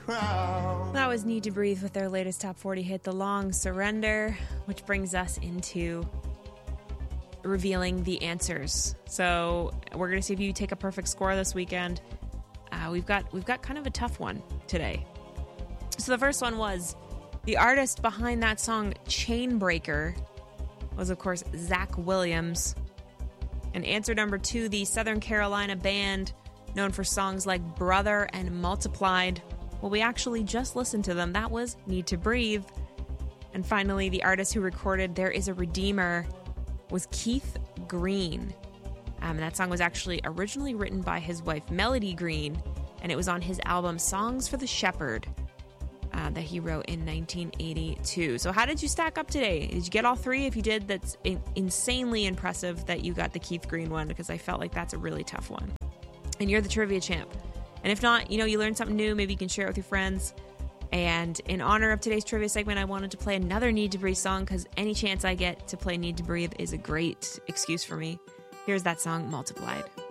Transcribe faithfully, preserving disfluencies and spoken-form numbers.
crown. That was Need to Breathe with their latest top forty hit, The Long Surrender, which brings us into revealing the answers. So we're going to see if you take a perfect score this weekend. Uh, we've got we've got kind of a tough one today. So the first one was the artist behind that song Chainbreaker was, of course, Zach Williams. And answer number two, the Southern Carolina band known for songs like Brother and Multiplied. Well, we actually just listened to them. That was Need to Breathe. And finally, the artist who recorded There Is a Redeemer was Keith Green. Um, and that song was actually originally written by his wife, Melody Green, and it was on his album Songs for the Shepherd uh, that he wrote in nineteen eighty-two. So how did you stack up today? Did you get all three? If you did, that's in- insanely impressive that you got the Keith Green one, because I felt like that's a really tough one. And you're the trivia champ. And if not, you know, you learned something new, maybe you can share it with your friends. And in honor of today's trivia segment, I wanted to play another Need to Breathe song, because any chance I get to play Need to Breathe is a great excuse for me. Here's that song, Multiplied.